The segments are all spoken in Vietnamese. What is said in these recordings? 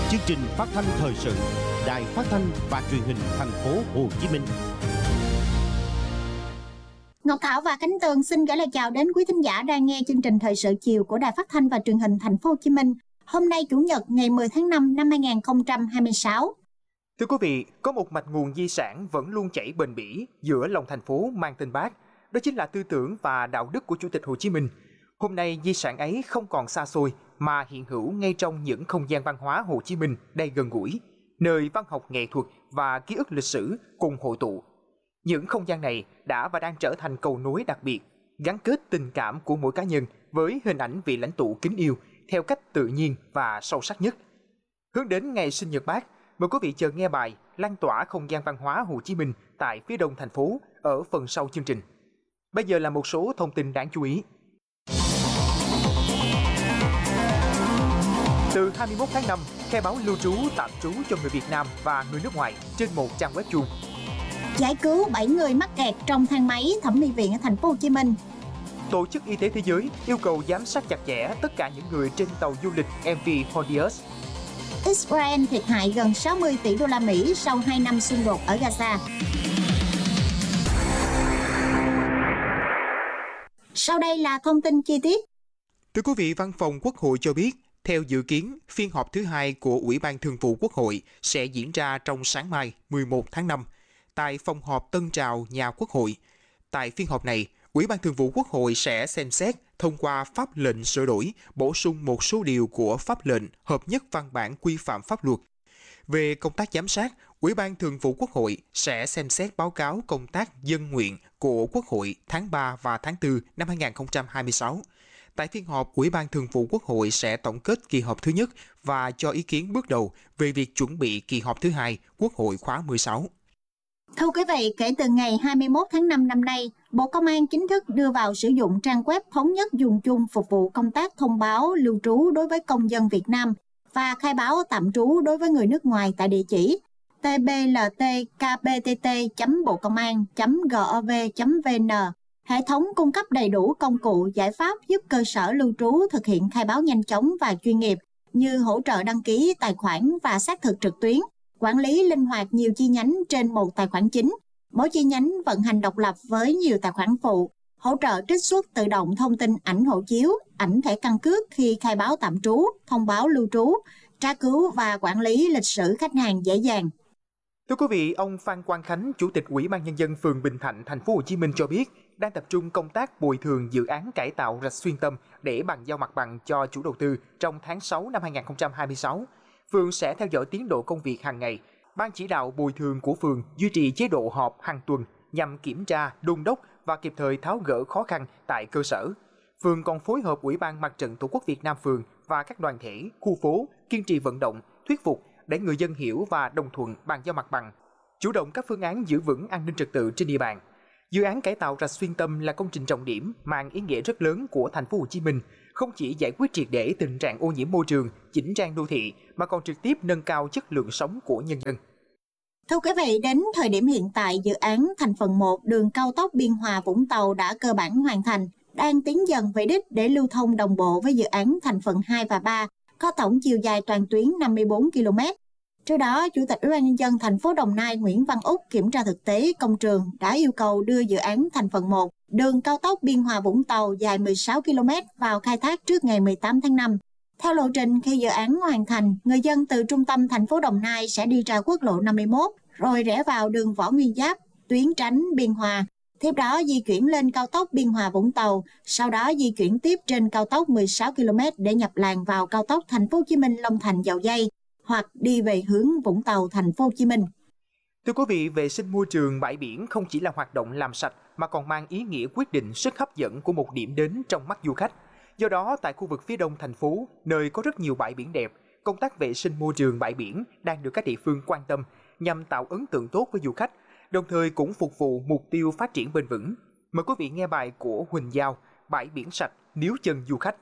Chương trình phát thanh thời sự Đài Phát thanh và Truyền hình Thành phố Hồ Chí Minh. Ngọc Thảo và Khánh Tường xin gửi lời chào đến quý thính giả đang nghe chương trình thời sự chiều của Đài Phát thanh và Truyền hình Thành phố Hồ Chí Minh. Hôm nay Chủ nhật ngày 10 tháng 5 năm 2026. Thưa quý vị, có một mạch nguồn di sản vẫn luôn chảy bền bỉ giữa lòng thành phố mang tên Bác, đó chính là tư tưởng và đạo đức của Chủ tịch Hồ Chí Minh. Hôm nay di sản ấy không còn xa xôi mà hiện hữu ngay trong những không gian văn hóa Hồ Chí Minh đầy gần gũi, nơi văn học nghệ thuật và ký ức lịch sử cùng hội tụ. Những không gian này đã và đang trở thành cầu nối đặc biệt, gắn kết tình cảm của mỗi cá nhân với hình ảnh vị lãnh tụ kính yêu theo cách tự nhiên và sâu sắc nhất. Hướng đến ngày sinh nhật Bác, mời quý vị chờ nghe bài Lan tỏa không gian văn hóa Hồ Chí Minh tại phía đông thành phố ở phần sau chương trình. Bây giờ là một số thông tin đáng chú ý. Từ 21 tháng 5, khai báo lưu trú tạm trú cho người Việt Nam và người nước ngoài trên một trang web chung. Giải cứu 7 người mắc kẹt trong thang máy thẩm mỹ viện ở Thành phố Hồ Chí Minh. Tổ chức Y tế Thế giới yêu cầu giám sát chặt chẽ tất cả những người trên tàu du lịch MV Hondius. Israel thiệt hại gần 60 tỷ đô la Mỹ sau 2 năm xung đột ở Gaza. Sau đây là thông tin chi tiết. Thưa quý vị, Văn phòng Quốc hội cho biết, theo dự kiến, phiên họp thứ 2 của Ủy ban Thường vụ Quốc hội sẽ diễn ra trong sáng mai 11 tháng 5 tại phòng họp Tân Trào, nhà Quốc hội. Tại phiên họp này, Ủy ban Thường vụ Quốc hội sẽ xem xét thông qua pháp lệnh sửa đổi, bổ sung một số điều của pháp lệnh hợp nhất văn bản quy phạm pháp luật. Về công tác giám sát, Ủy ban Thường vụ Quốc hội sẽ xem xét báo cáo công tác dân nguyện của Quốc hội tháng 3 và tháng 4 năm 2026. Tại phiên họp, Ủy ban Thường vụ Quốc hội sẽ tổng kết kỳ họp thứ nhất và cho ý kiến bước đầu về việc chuẩn bị kỳ họp thứ 2 Quốc hội khóa 16. Thưa quý vị, kể từ ngày 21 tháng 5 năm nay, Bộ Công an chính thức đưa vào sử dụng trang web thống nhất dùng chung phục vụ công tác thông báo lưu trú đối với công dân Việt Nam và khai báo tạm trú đối với người nước ngoài tại địa chỉ tbltkptt.bocongan.gov.vn. Hệ thống cung cấp đầy đủ công cụ, giải pháp giúp cơ sở lưu trú thực hiện khai báo nhanh chóng và chuyên nghiệp như hỗ trợ đăng ký tài khoản và xác thực trực tuyến, quản lý linh hoạt nhiều chi nhánh trên một tài khoản chính, mỗi chi nhánh vận hành độc lập với nhiều tài khoản phụ, hỗ trợ trích xuất tự động thông tin ảnh hộ chiếu, ảnh thẻ căn cước khi khai báo tạm trú, thông báo lưu trú, tra cứu và quản lý lịch sử khách hàng dễ dàng. Thưa quý vị, ông Phan Quang Khánh, Chủ tịch Ủy ban Nhân dân phường Bình Thạnh, Thành phố Hồ Chí Minh cho biết, đang tập trung công tác bồi thường dự án cải tạo rạch Xuyên Tâm để bàn giao mặt bằng cho chủ đầu tư trong tháng 6 năm 2026. Phường sẽ theo dõi tiến độ công việc hàng ngày. Ban chỉ đạo bồi thường của phường duy trì chế độ họp hàng tuần nhằm kiểm tra, đôn đốc và kịp thời tháo gỡ khó khăn tại cơ sở. Phường còn phối hợp Ủy ban Mặt trận Tổ quốc Việt Nam phường và các đoàn thể, khu phố kiên trì vận động, thuyết phục để người dân hiểu và đồng thuận bàn giao mặt bằng, chủ động các phương án giữ vững an ninh trật tự trên địa bàn. Dự án cải tạo rạch Xuyên Tâm là công trình trọng điểm mang ý nghĩa rất lớn của Thành phố Hồ Chí Minh, không chỉ giải quyết triệt để tình trạng ô nhiễm môi trường, chỉnh trang đô thị mà còn trực tiếp nâng cao chất lượng sống của nhân dân. Thưa quý vị, đến thời điểm hiện tại, dự án thành phần 1 đường cao tốc Biên Hòa - Vũng Tàu đã cơ bản hoàn thành, đang tiến dần về đích để lưu thông đồng bộ với dự án thành phần 2 và 3, có tổng chiều dài toàn tuyến 54 km. Trước đó, Chủ tịch Ủy ban Nhân dân thành phố Đồng Nai Nguyễn Văn Úc kiểm tra thực tế công trường đã yêu cầu đưa dự án thành phần 1 đường cao tốc Biên Hòa - Vũng Tàu dài 16 km vào khai thác trước ngày 18 tháng 5. Theo lộ trình, khi dự án hoàn thành, người dân từ trung tâm thành phố Đồng Nai sẽ đi ra quốc lộ 51, rồi rẽ vào đường Võ Nguyên Giáp, tuyến tránh Biên Hòa. Tiếp đó di chuyển lên cao tốc Biên Hòa - Vũng Tàu, sau đó di chuyển tiếp trên cao tốc 16 km để nhập làn vào cao tốc Thành phố Hồ Chí Minh - Long Thành - Dầu Giây hoặc đi về hướng Vũng Tàu - Thành phố Hồ Chí Minh. Thưa quý vị, vệ sinh môi trường bãi biển không chỉ là hoạt động làm sạch mà còn mang ý nghĩa quyết định sức hấp dẫn của một điểm đến trong mắt du khách. Do đó, tại khu vực phía đông thành phố, nơi có rất nhiều bãi biển đẹp, công tác vệ sinh môi trường bãi biển đang được các địa phương quan tâm nhằm tạo ấn tượng tốt với du khách, đồng thời cũng phục vụ mục tiêu phát triển bền vững. Mời quý vị nghe bài của Huỳnh Giao, Bãi biển sạch níu chân du khách.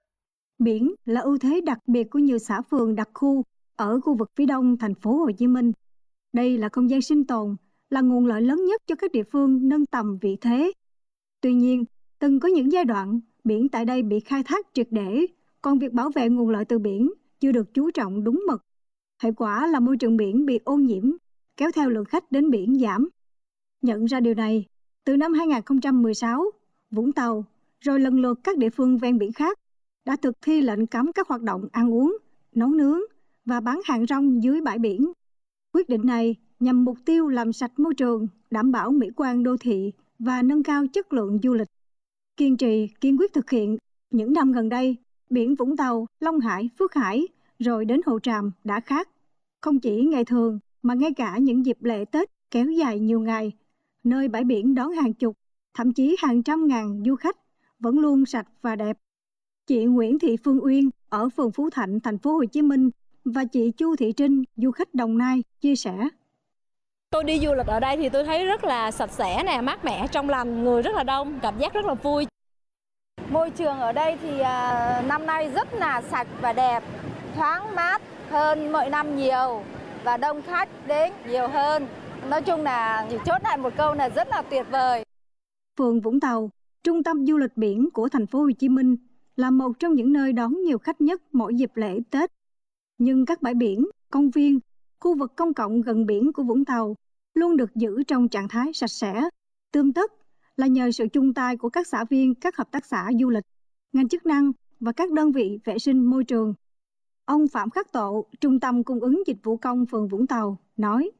Biển là ưu thế đặc biệt của nhiều xã phường đặc khu ở khu vực phía đông thành phố Hồ Chí Minh. Đây là không gian sinh tồn, là nguồn lợi lớn nhất cho các địa phương nâng tầm vị thế. Tuy nhiên, từng có những giai đoạn biển tại đây bị khai thác triệt để, còn việc bảo vệ nguồn lợi từ biển chưa được chú trọng đúng mực. Hệ quả là môi trường biển bị ô nhiễm, kéo theo lượng khách đến biển giảm. Nhận ra điều này, từ năm 2016, Vũng Tàu, rồi lần lượt các địa phương ven biển khác đã thực thi lệnh cấm các hoạt động ăn uống, nấu nướng và bán hàng rong dưới bãi biển. Quyết định này nhằm mục tiêu làm sạch môi trường, đảm bảo mỹ quan đô thị và nâng cao chất lượng du lịch. Kiên trì, kiên quyết thực hiện, những năm gần đây, biển Vũng Tàu, Long Hải, Phước Hải, rồi đến Hồ Tràm đã khác. Không chỉ ngày thường, mà ngay cả những dịp lễ Tết kéo dài nhiều ngày, nơi bãi biển đón hàng chục, thậm chí hàng trăm ngàn du khách vẫn luôn sạch và đẹp. Chị Nguyễn Thị Phương Uyên ở phường Phú Thạnh, thành phố Hồ Chí Minh và chị Chu Thị Trinh, du khách Đồng Nai, chia sẻ. Tôi đi du lịch ở đây thì tôi thấy rất là sạch sẽ nè, mát mẻ, trong lành, người rất là đông, cảm giác rất là vui. Môi trường ở đây thì năm nay rất là sạch và đẹp, thoáng mát hơn mọi năm nhiều và đông khách đến nhiều hơn. Nói chung là chỉ chốt lại một câu là rất là tuyệt vời. Phường Vũng Tàu, trung tâm du lịch biển của thành phố Hồ Chí Minh, là một trong những nơi đón nhiều khách nhất mỗi dịp lễ Tết. Nhưng các bãi biển, công viên, khu vực công cộng gần biển của Vũng Tàu luôn được giữ trong trạng thái sạch sẽ, tươm tất là nhờ sự chung tay của các xã viên, các hợp tác xã du lịch, ngành chức năng và các đơn vị vệ sinh môi trường. Ông Phạm Khắc Tộ, Trung tâm Cung ứng Dịch vụ Công phường Vũng Tàu, nói.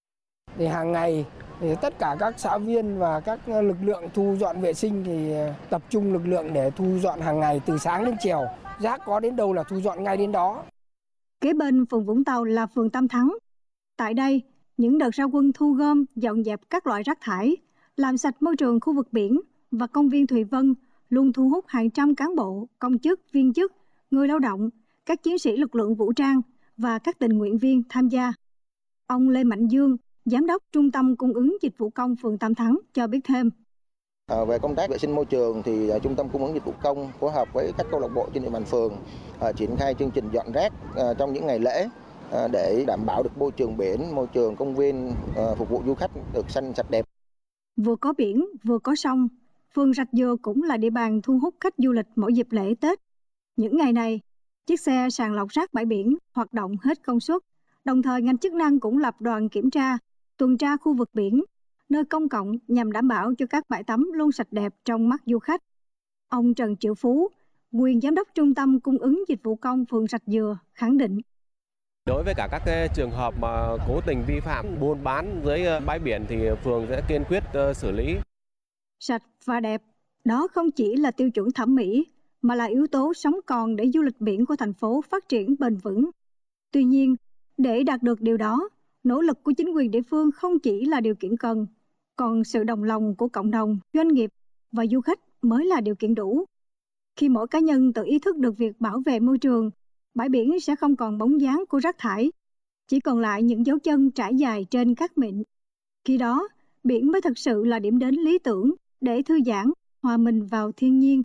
Thì hàng ngày thì tất cả các xã viên và các lực lượng thu dọn vệ sinh thì tập trung lực lượng để thu dọn hàng ngày từ sáng đến chiều. Rác có đến đâu là thu dọn ngay đến đó. Kế bên phường Vũng Tàu là phường Tam Thắng. Tại đây, những đợt ra quân thu gom, dọn dẹp các loại rác thải, làm sạch môi trường khu vực biển và công viên Thùy Vân luôn thu hút hàng trăm cán bộ, công chức, viên chức, người lao động, các chiến sĩ lực lượng vũ trang và các tình nguyện viên tham gia. Ông Lê Mạnh Dương, Giám đốc Trung tâm Cung ứng Dịch vụ Công phường Tam Thắng cho biết thêm. Về công tác vệ sinh môi trường thì Trung tâm Cung ứng Dịch vụ Công phối hợp với các câu lạc bộ trên địa bàn phường triển khai chương trình dọn rác trong những ngày lễ để đảm bảo được môi trường biển, môi trường công viên phục vụ du khách được xanh sạch đẹp. Vừa có biển, vừa có sông, phường Rạch Dừa cũng là địa bàn thu hút khách du lịch mỗi dịp lễ Tết. Những ngày này, chiếc xe sàng lọc rác bãi biển hoạt động hết công suất. Đồng thời ngành chức năng cũng lập đoàn kiểm tra, tuần tra khu vực biển, nơi công cộng nhằm đảm bảo cho các bãi tắm luôn sạch đẹp trong mắt du khách. Ông Trần Triệu Phú, nguyên Giám đốc Trung tâm Cung ứng Dịch vụ Công phường Rạch Dừa khẳng định. Đối với cả các trường hợp mà cố tình vi phạm buôn bán dưới bãi biển thì phường sẽ kiên quyết xử lý. Sạch và đẹp, đó không chỉ là tiêu chuẩn thẩm mỹ, mà là yếu tố sống còn để du lịch biển của thành phố phát triển bền vững. Tuy nhiên, để đạt được điều đó, nỗ lực của chính quyền địa phương không chỉ là điều kiện cần, còn sự đồng lòng của cộng đồng, doanh nghiệp và du khách mới là điều kiện đủ. Khi mỗi cá nhân tự ý thức được việc bảo vệ môi trường, bãi biển sẽ không còn bóng dáng của rác thải, chỉ còn lại những dấu chân trải dài trên cát mịn. Khi đó, biển mới thực sự là điểm đến lý tưởng để thư giãn, hòa mình vào thiên nhiên.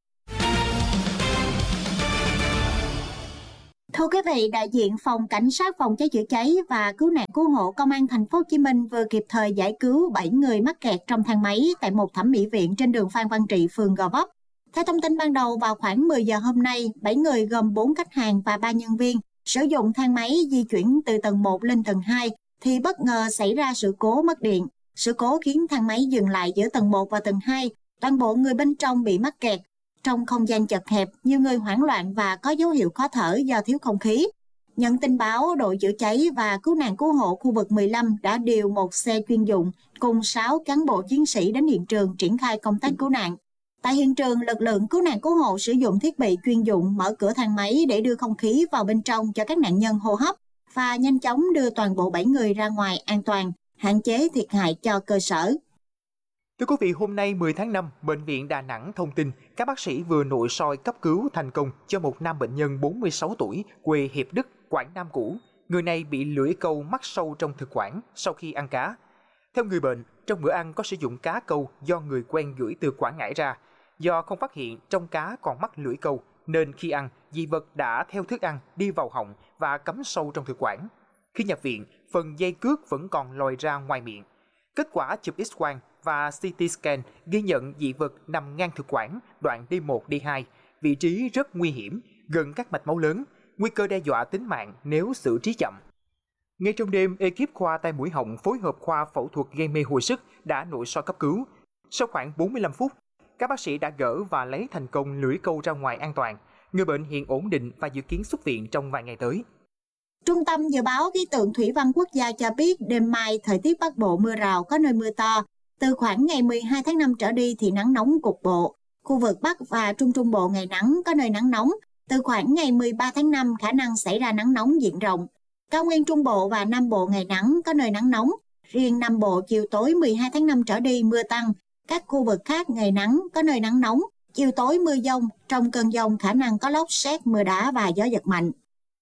Thưa quý vị, đại diện Phòng Cảnh sát Phòng cháy chữa cháy và Cứu nạn Cứu hộ Công an Thành phố Hồ Chí Minh vừa kịp thời giải cứu 7 người mắc kẹt trong thang máy tại một thẩm mỹ viện trên đường Phan Văn Trị, phường Gò Vấp. Theo thông tin ban đầu, vào khoảng 10 giờ hôm nay, 7 người gồm 4 khách hàng và 3 nhân viên sử dụng thang máy di chuyển từ tầng 1 lên tầng 2 thì bất ngờ xảy ra sự cố mất điện. Sự cố khiến thang máy dừng lại giữa tầng 1 và tầng 2. Toàn bộ người bên trong bị mắc kẹt. Trong không gian chật hẹp, nhiều người hoảng loạn và có dấu hiệu khó thở do thiếu không khí. Nhận tin báo, đội chữa cháy và cứu nạn cứu hộ khu vực 15 đã điều một xe chuyên dụng cùng 6 cán bộ chiến sĩ đến hiện trường triển khai công tác cứu nạn. Tại hiện trường, lực lượng cứu nạn cứu hộ sử dụng thiết bị chuyên dụng mở cửa thang máy để đưa không khí vào bên trong cho các nạn nhân hô hấp và nhanh chóng đưa toàn bộ 7 người ra ngoài an toàn, hạn chế thiệt hại cho cơ sở. Thưa quý vị, hôm nay 10 tháng 5, Bệnh viện Đà Nẵng thông tin các bác sĩ vừa nội soi cấp cứu thành công cho một nam bệnh nhân 46 tuổi quê Hiệp Đức, Quảng Nam cũ. Người này bị lưỡi câu mắc sâu trong thực quản sau khi ăn cá. Theo người bệnh, trong bữa ăn có sử dụng cá câu do người quen gửi từ Quảng Ngãi ra. Do không phát hiện trong cá còn mắc lưỡi câu, nên khi ăn, dị vật đã theo thức ăn đi vào họng và cắm sâu trong thực quản. Khi nhập viện, phần dây cước vẫn còn lòi ra ngoài miệng. Kết quả chụp X-quang và CT scan ghi nhận dị vật nằm ngang thực quản, đoạn D1, D2, vị trí rất nguy hiểm, gần các mạch máu lớn, nguy cơ đe dọa tính mạng nếu xử trí chậm. Ngay trong đêm, ekip khoa tai mũi họng phối hợp khoa phẫu thuật gây mê hồi sức đã nội soi cấp cứu. Sau khoảng 45 phút, các bác sĩ đã gỡ và lấy thành công lưỡi câu ra ngoài an toàn. Người bệnh hiện ổn định và dự kiến xuất viện trong vài ngày tới. Trung tâm Dự báo Khí tượng Thủy văn Quốc gia cho biết đêm mai thời tiết Bắc Bộ mưa rào có nơi mưa to. Từ khoảng ngày 12 tháng 5 trở đi thì nắng nóng cục bộ. Khu vực Bắc và Trung Trung Bộ ngày nắng có nơi nắng nóng. Từ khoảng ngày 13 tháng 5 khả năng xảy ra nắng nóng diện rộng. Cao nguyên Trung Bộ và Nam Bộ ngày nắng có nơi nắng nóng. Riêng Nam Bộ chiều tối 12 tháng 5 trở đi mưa tăng. Các khu vực khác ngày nắng có nơi nắng nóng. Chiều tối mưa dông, trong cơn dông khả năng có lốc sét, mưa đá và gió giật mạnh.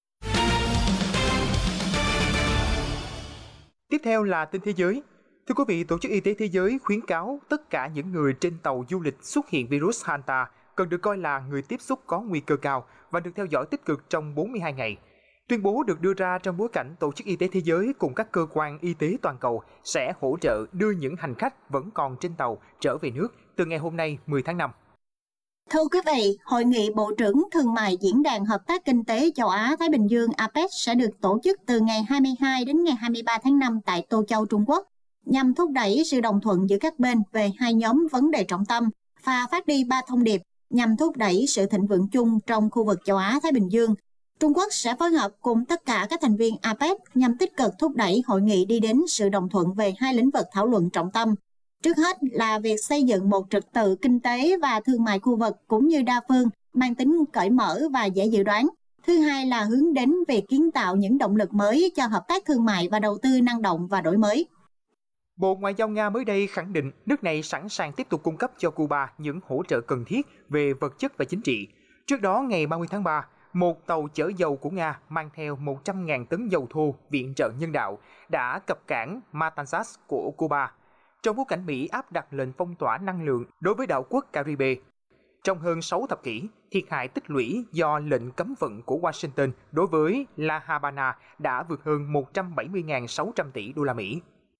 Tiếp theo là tin thế giới. Thưa quý vị, Tổ chức Y tế Thế giới khuyến cáo tất cả những người trên tàu du lịch xuất hiện virus Hanta cần được coi là người tiếp xúc có nguy cơ cao và được theo dõi tích cực trong 42 ngày. Tuyên bố được đưa ra trong bối cảnh Tổ chức Y tế Thế giới cùng các cơ quan y tế toàn cầu sẽ hỗ trợ đưa những hành khách vẫn còn trên tàu trở về nước từ ngày hôm nay 10 tháng 5. Thưa quý vị, Hội nghị Bộ trưởng Thương mại Diễn đàn Hợp tác Kinh tế Châu Á-Thái Bình Dương APEC sẽ được tổ chức từ ngày 22 đến ngày 23 tháng 5 tại Tô Châu, Trung Quốc, nhằm thúc đẩy sự đồng thuận giữa các bên về hai nhóm vấn đề trọng tâm và phát đi 3 thông điệp nhằm thúc đẩy sự thịnh vượng chung trong khu vực Châu Á-Thái Bình Dương. Trung Quốc sẽ phối hợp cùng tất cả các thành viên APEC nhằm tích cực thúc đẩy hội nghị đi đến sự đồng thuận về hai lĩnh vực thảo luận trọng tâm. Trước hết là việc xây dựng một trật tự kinh tế và thương mại khu vực cũng như đa phương, mang tính cởi mở và dễ dự đoán. Thứ hai là hướng đến việc kiến tạo những động lực mới cho hợp tác thương mại và đầu tư năng động và đổi mới. Bộ Ngoại giao Nga mới đây khẳng định nước này sẵn sàng tiếp tục cung cấp cho Cuba những hỗ trợ cần thiết về vật chất và chính trị. Trước đó, ngày 30 tháng 3, một tàu chở dầu của Nga mang theo 100.000 tấn dầu thô viện trợ nhân đạo đã cập cảng Matanzas của Cuba, trong bối cảnh Mỹ áp đặt lệnh phong tỏa năng lượng đối với đảo quốc Caribe. Trong hơn 6 thập kỷ, thiệt hại tích lũy do lệnh cấm vận của Washington đối với La Habana đã vượt hơn 170.600 tỷ đô la Mỹ.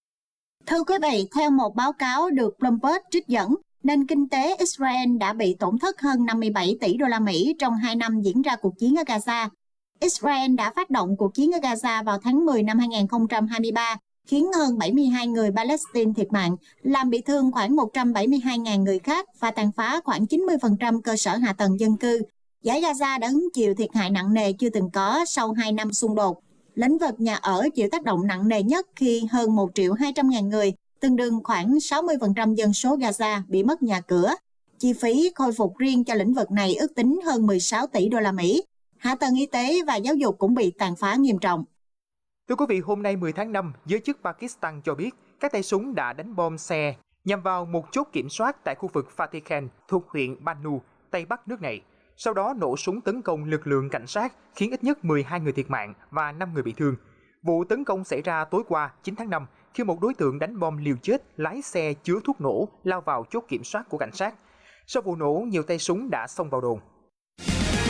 Thưa quý vị, theo một báo cáo được Bloomberg trích dẫn, nền kinh tế Israel đã bị tổn thất hơn 57 tỷ đô la Mỹ trong 2 năm diễn ra cuộc chiến ở Gaza. Israel đã phát động cuộc chiến ở Gaza vào tháng 10 năm 2023, khiến hơn 72 người Palestine thiệt mạng, làm bị thương khoảng 172.000 người khác và tàn phá khoảng 90% cơ sở hạ tầng dân cư. Giải Gaza đã hứng chịu thiệt hại nặng nề chưa từng có sau 2 năm xung đột. Lĩnh vực nhà ở chịu tác động nặng nề nhất khi hơn 1.200.000 người, tương đương khoảng 60% dân số Gaza bị mất nhà cửa. Chi phí khôi phục riêng cho lĩnh vực này ước tính hơn 16 tỷ đô la Mỹ. Hạ tầng y tế và giáo dục cũng bị tàn phá nghiêm trọng. Thưa quý vị, hôm nay 10 tháng 5, giới chức Pakistan cho biết các tay súng đã đánh bom xe nhằm vào một chốt kiểm soát tại khu vực Fateh Khan thuộc huyện Bannu, Tây Bắc nước này. Sau đó nổ súng tấn công lực lượng cảnh sát khiến ít nhất 12 người thiệt mạng và 5 người bị thương. Vụ tấn công xảy ra tối qua 9 tháng 5 khi một đối tượng đánh bom liều chết lái xe chứa thuốc nổ lao vào chốt kiểm soát của cảnh sát. Sau vụ nổ, nhiều tay súng đã xông vào đồn.